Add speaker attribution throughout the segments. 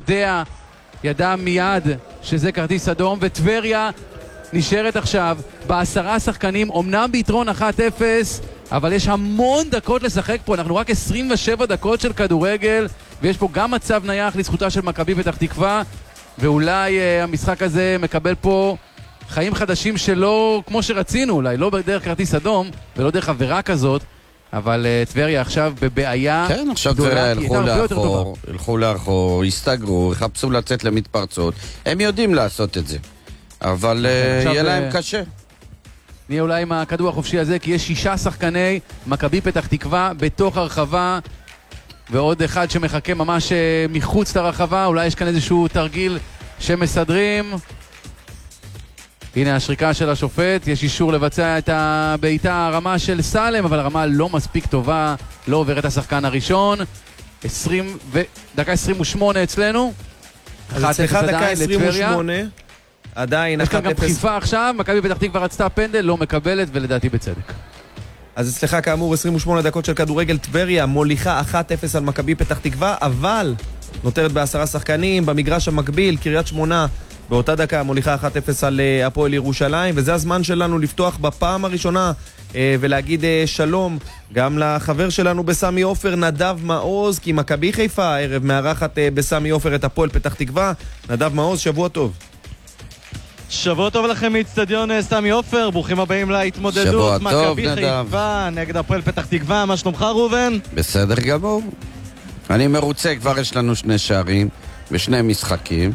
Speaker 1: ידע מיד שזה כרטיס אדום, וטבריה נשארת עכשיו ב10 שחקנים, אמנם ביתרון 1-0, אבל יש המון דקות לשחק פה, אנחנו רק 27 דקות של כדורגל, ויש פה גם מצב נייח לזכותה של מכבי פתח תקווה, ואולי המשחק הזה מקבל פה חיים חדשים שלא כמו שרצינו, אולי לא בדרך כרטיס אדום ולא דרך עבירה כזאת, אבל טבריה עכשיו בבעיה.
Speaker 2: כן, עכשיו טבריה ילכו לאחור, יסתגרו, יחפשו לצאת למתפרצות, הם יודעים לעשות את זה, אבל יהיה להם קשה.
Speaker 1: נהיה אולי עם הכדור החופשי הזה, כי יש 6 שחקני מכבי פתח תקווה בתוך הרחבה, ועוד אחד שמחכה ממש מחוץ לרחבה, אולי יש כאן איזשהו תרגיל שמסדרים. הנה השריקה של השופט, יש אישור לבצע את הבעיטה הרמה של סלם, אבל הרמה לא מספיק טובה, לא עובר את השחקן הראשון. דקה 28 אצלנו.
Speaker 3: אז אצלך דקה 28, עדיין 1-0.
Speaker 1: יש כאן גם דחיפה עכשיו, מכבי פתח תקווה רצתה פנדל, לא מקבלת, ולדעתי בצדק.
Speaker 3: אז אצלך כאמור 28 דקות של כדורגל, טבריה מוליכה 1-0 על מכבי פתח תקווה, אבל נותרת ב10 שחקנים, במגרש המקביל, קריית שמונה, באותה דקה מוליכה 1-0 על הפועל ירושלים, וזה הזמן שלנו לפתוח בפעם הראשונה ולהגיד שלום גם לחבר שלנו בסמי עופר, נדב מעוז, כי מכבי חיפה הערב מארחת בסמי עופר את הפועל פתח תקווה. נדב מעוז, שבוע טוב.
Speaker 4: שבוע טוב לכם מאצטדיון סמי עופר, ברוכים הבאים להתמודדות מכבי חיפה נגד הפועל פתח תקווה. מה שלומך ראובן?
Speaker 2: בסדר גמור, אני מרוצה, כבר יש לנו 2 שערים ו2 משחקים.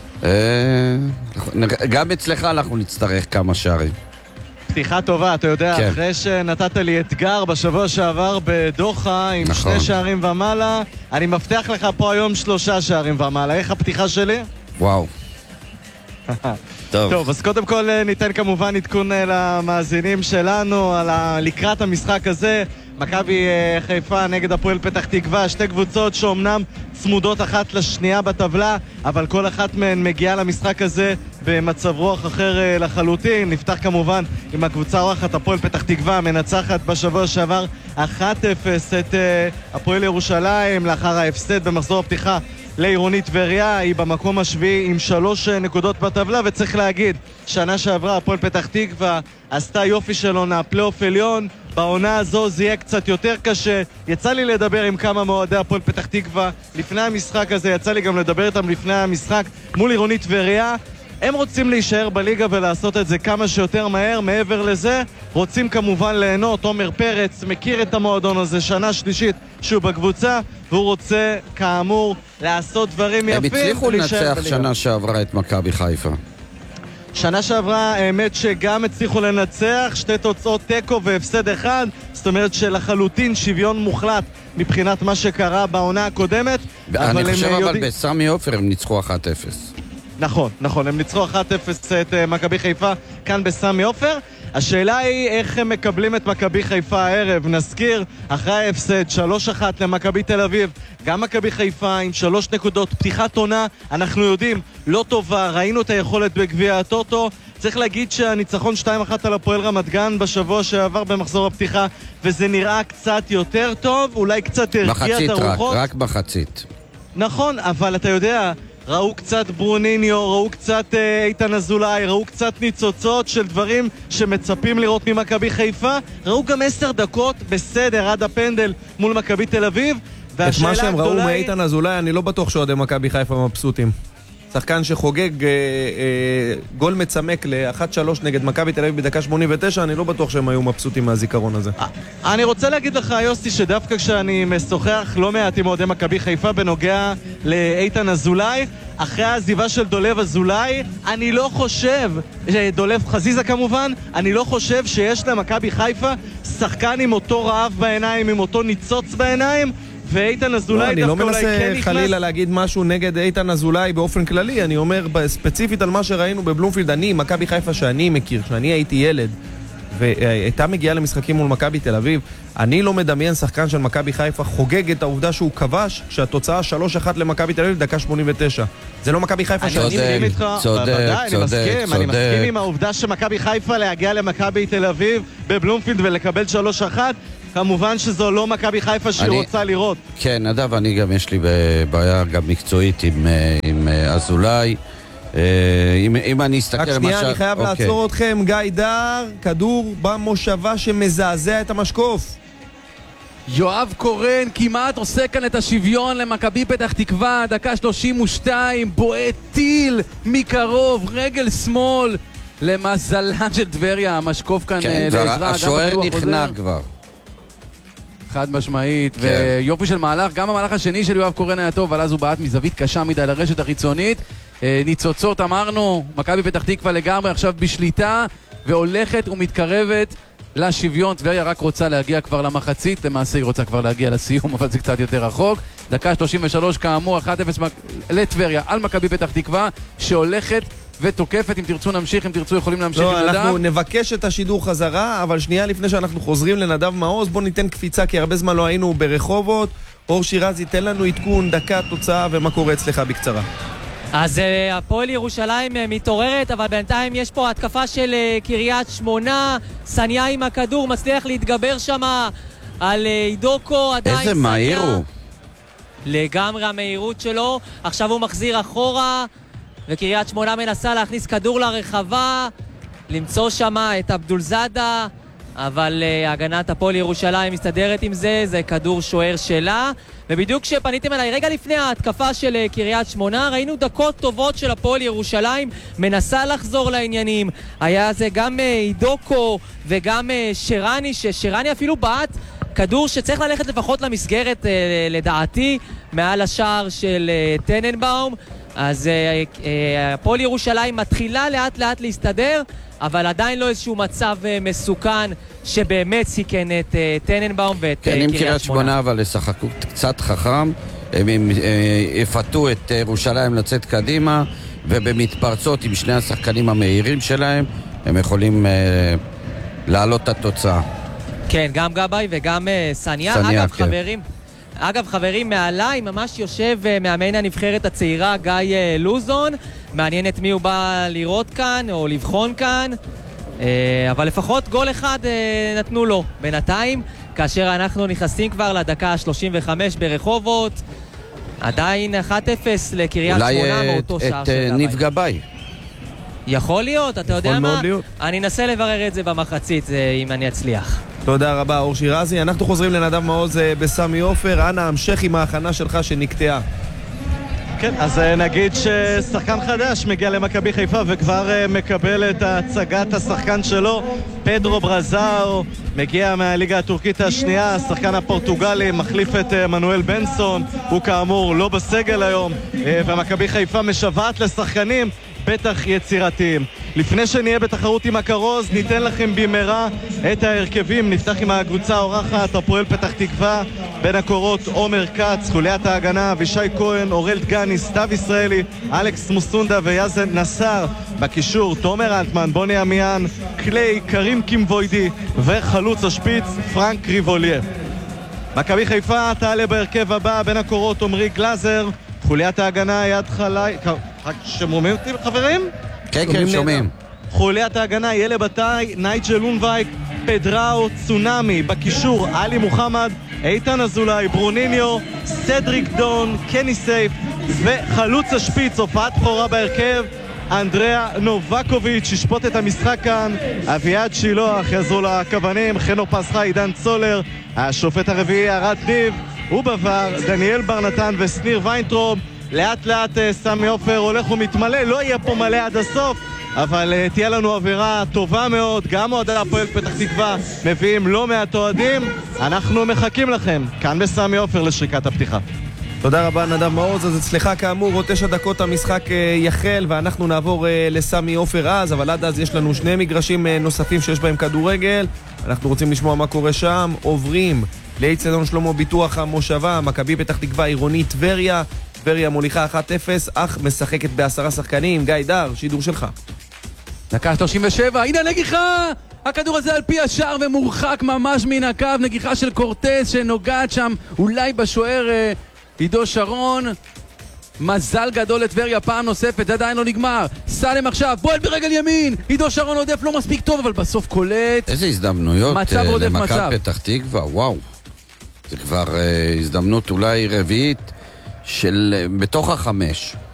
Speaker 2: גם אצלך אנחנו נצטרך כמה שערים.
Speaker 4: פתיחה טובה, אתה יודע, כן. אחרי שנתת לי אתגר בשבוע שעבר בדוחה עם נכון. 2 שערים ומעלה, אני מבטיח לך פה היום 3 שערים ומעלה. איך הפתיחה שלי?
Speaker 2: וואו.
Speaker 4: טוב, אז קודם כל ניתן כמובן עדכון למאזינים שלנו לקראת המשחק הזה. מכבי חיפה נגד הפועל פתח תקווה, 2 קבוצות שאומנם צמודות אחת לשנייה בטבלה, אבל כל אחת מהן מגיעה למשחק הזה במצב רוח אחר לחלוטין. נפתח כמובן עם הקבוצה האורחת הפועל פתח תקווה, מנצחת בשבוע שעבר 1-0 את הפועל ירושלים לאחר ההפסד במחזור הפתיחה לעירונית טבריה. היא במקום השביעי עם 3 נקודות בטבלה, וצריך להגיד, שנה שעברה הפועל פתח תקווה עשתה יופי של עונה, פלייאוף עליון. בעונה הזו זה יהיה קצת יותר קשה. יצא לי לדבר עם כמה מועדי הפועל פתח תקווה לפני המשחק הזה, יצא לי גם לדבר איתם לפני המשחק מול עירונית טבריה. הם רוצים להישאר בליגה ולעשות את זה כמה שיותר מהר. מעבר לזה, רוצים כמובן ליהנות. עומר פרץ מכיר את המועדון הזה, שנה שלישית שהוא בקבוצה, והוא רוצה כאמור לעשות דברים יפים.
Speaker 2: הם הצליחו לנצח שנה שעברה את מכבי חיפה.
Speaker 4: שנה שעברה האמת שגם הצליחו לנצח, 2 תוצאות טקו והפסד 1, זאת אומרת שלחלוטין שוויון מוחלט מבחינת מה שקרה בעונה הקודמת.
Speaker 2: אני חושב אבל בסמי עופר הם ניצחו 1-0.
Speaker 4: נכון, הם ניצחו 1-0 את מכבי חיפה כאן בסמי עופר. השאלה היא איך הם מקבלים את מכבי חיפה הערב. נזכיר, אחרי ההפסד 3-1 למכבי תל אביב, גם מכבי חיפה עם 3 נקודות, פתיחת עונה, אנחנו יודעים, לא טובה, ראינו את היכולת בגביע הטוטו. צריך להגיד שהניצחון 2-1 על הפועל רמת גן בשבוע שעבר במחזור הפתיחה, וזה נראה קצת יותר טוב, אולי קצת הרגיע את הרוחות.
Speaker 2: רק מחצית.
Speaker 4: נכון, אבל אתה יודע, ראו קצת ברוניניו, ראו קצת איתן אזולאי, ראו קצת ניצוצות של דברים שמצפים לראות ממכבי חיפה. ראו גם 10 דקות בסדר עד הפנדל מול מכבי תל אביב.
Speaker 3: את מה שהם ראו מאיתן אזולאי, אני לא בטוח שעודי מכבי חיפה מבסוטים. שחקן שחוגג גול מצמק ל-1-3 נגד מכבי תל אביב בדקה 89, אני לא בטוח שהם היו מבסוטים מהזיכרון הזה.
Speaker 4: אני רוצה להגיד לך, יוסי, שדווקא כשאני משוחח לא מעט עם אוהדי מכבי חיפה בנוגע לאיתן אזולאי, אחרי העזיבה של דולב אזולאי, אני לא חושב, דולב חזיזה כמובן, אני לא חושב שיש למכבי חיפה שחקן עם אותו רעב בעיניים, עם אותו ניצוץ בעיניים, ואיתן אזולאי דווקא אולי כן נכנס.
Speaker 3: אני לא מנסה חלילה להגיד משהו נגד איתן אזולאי באופן כללי, אני אומר ספציפית על מה שראינו בבלומפילד. אני, מכבי חיפה שאני מכיר, שאני הייתי ילד והייתה מגיעה למשחקים מול מכבי תל אביב, אני לא מדמיין שחקן של מכבי חיפה חוגג את העובדה שהוא כבש כשהתוצאה 3-1 למכבי תל אביב דקה 89. זה לא מכבי חיפה שאני
Speaker 4: מסכים איתך. אני מסכים עם העובדה שמכבי חיפה להגיע למכבי תל אביב בבלומפילד ולקבל 3-1 כמובן שזו לא מכבי חיפה שהיא רוצה לראות.
Speaker 2: כן, נדב, אני גם יש לי בעיה גם מקצועית עם אזולאי. אם אני אסתכל...
Speaker 3: רק שנייה, אני חייב לעצור אתכם. גיא דר, כדור במושבה שמזעזע את המשקוף.
Speaker 1: יואב קורן כמעט עושה כאן את השוויון למכבי פתח תקווה, דקה 32, בועט טיל מקרוב, רגל שמאל, למזלן של טבריה, המשקוף כאן לעזרה.
Speaker 2: השוער נכנע כבר.
Speaker 1: חד משמעית, ויופי של מהלך, גם המהלך השני של יואב קורן היה טוב, אבל אז הוא בעט מזווית קשה מדי לרשת החיצונית. ניצוצות אמרנו, מכבי פתח תקווה לגמרי עכשיו בשליטה, והולכת ומתקרבת לשוויון. טבריה רק רוצה להגיע כבר למחצית, למעשה היא רוצה כבר להגיע לסיום, אבל זה קצת יותר רחוק. דקה 33 כאמור, 1-0 לטבריה על מכבי פתח תקווה, שהולכת ותוקפת. אם תרצו נמשיך, אם תרצו יכולים להמשיך עם נדב.
Speaker 3: אנחנו נבקש את השידור חזרה, אבל שנייה לפני שאנחנו חוזרים לנדב מעוז, בוא ניתן קפיצה, כי הרבה זמן לא היינו ברחובות. אור שירזי, תן לנו עדכון, דקה, תוצאה ומה קורה אצלך בקצרה.
Speaker 5: אז הפועל ירושלים מתעוררת, אבל בינתיים יש פה התקפה של קריית שמונה. סניה עם הכדור, מצליח להתגבר שם על אידוקו.
Speaker 2: איזה מהיר הוא.
Speaker 5: לגמרי המהירות שלו. עכשיו הוא מחזיר אחורה, וקריית שמונה מנסה להכניס כדור לרחבה, למצוא שם את אבדולזאדה, אבל הגנת הפועל ירושלים מסתדרת עם זה, זה כדור שוער שלה. ובדיוק כשפניתם אליי רגע לפני ההתקפה של קריית שמונה, ראינו דקות טובות של הפועל ירושלים מנסה לחזור לעניינים. היה זה גם אידוקו וגם שרני, ששרני אפילו בעט כדור שצריך ללכת לפחות למסגרת לדעתי מעל השער של טננבאום. אז הפועל ירושלים מתחילה לאט לאט להסתדר, אבל עדיין לא איזשהו מצב מסוכן שבאמת סיכן את טננבאום ואת
Speaker 2: קריית שמונה. כן, עם קריית שמונה אבל ישחקו קצת חכם, הם יפתו את ירושלים לצאת קדימה, ובמתפרצות עם שני השחקנים המהירים שלהם הם יכולים לעלות את התוצאה.
Speaker 5: כן, גם גבאי וגם סניה. אגב, חברים, מעליי ממש יושב מאמן הנבחרת הצעירה גיא לוזון. מעניין את מי הוא בא לראות כאן או לבחון כאן, אבל לפחות גול אחד נתנו לו בינתיים, כאשר אנחנו נכנסים כבר לדקה ה-35 ברחובות. עדיין 1-0 לקריית שמונה מאותו שער של גבאי.
Speaker 2: אולי את ניב גבאי.
Speaker 5: יכול להיות, אתה יודע מה? אני אנסה לברר את זה במחצית אם אני אצליח.
Speaker 3: תודה רבה אור שירזי. אנחנו חוזרים לנדב מעוז בסמי עופר. אנא המשך עם ההכנה שלך שנקטעה.
Speaker 4: כן, אז נגיד ששחקן חדש מגיע למכבי חיפה וכבר מקבל את הצגת השחקן שלו. פדרו ברזאו מגיע מהליגה הטורקית השנייה, השחקן הפורטוגלי מחליף את מנואל בנסון, הוא כאמור לא בסגל היום, ומכבי חיפה משוועת לשחקנים בטח יצירתיים. לפני שנהיה בתחרות עם הכרוז, ניתן לכם במהרה את ההרכבים. נפתח עם הקבוצה האורחת, הפועל פתח תקווה, בין הקורות עומר כץ, חוליית ההגנה אבישי כהן, אורל דגני, סתיו ישראלי, אלכס מוסונדה ויאזן נסר. בקישור תומר אלטמן, בוני עמיאן, קליי, קרים קימבוידי וחלוץ השפיץ פרנק ריבוליה. מכבי חיפה תעלה בהרכב הבא, בין הקורות עומרי גלזר, חוליית ההגנה יד חלאי. שמומים אותי חברים?
Speaker 2: כן, כן, שומעים.
Speaker 4: חוליית ההגנה ילה בתאי, נייג'ל לונבייק, פדראו, צונמי. בקישור עלי מוחמד, איתן אזולאי, ברוניניו, סדריק דון, קני סייף, וחלוץ השפיץ, הופעת בכורה בהרכב, אנדריאה נובקוביץ'. ישפוט את המשחק כאן אביעד שילוח, יעזרו לכוונים חנו פסחה, עידן צולר. השופט הרביעי ארד ניב, ובבר דניאל ברנתן וסניר ויינטרוב. לאט לאט סמי עופר הולך ומתמלא, לא יהיה פה מלא עד הסוף, אבל תהיה לנו אווירה טובה מאוד. גם אוהדי הפועל פתח תקווה מביאים לא מעט אוהדים. אנחנו מחכים לכם כאן בסמי עופר לשריקת הפתיחה.
Speaker 3: תודה רבה נדב מעוז. אז אצלך כאמור עוד 9 דקות המשחק יחל, ואנחנו נעבור לסמי עופר אז, אבל עד אז יש לנו 2 מגרשים נוספים שיש בהם כדורגל. אנחנו רוצים לשמוע מה קורה שם. עוברים לאצטדיון שלמה ביטוח המושבה, מכבי פתח תקווה עירוני טבריה. טבריה מוליכה 1-0, אך משחקת ב10 שחקנים. גיא דר, שידור שלך.
Speaker 1: דקה 37, הנה נגיחה! הכדור הזה על פי השער ומורחק ממש מן הקו. נגיחה של קורטס שנוגעת שם אולי בשוער עידו שרון, מזל גדול לטבריה פעם נוספת, זה עדיין לא נגמר. סלם עכשיו, בועט ברגל ימין, עידו שרון עודף לא מספיק טוב, אבל בסוף קולט.
Speaker 2: איזה הזדמנויות
Speaker 1: מצב עודף מצב.
Speaker 2: למכבי פתח תקווה, וואו. זה כבר הזדמנות אולי רביעית של בתוך 5.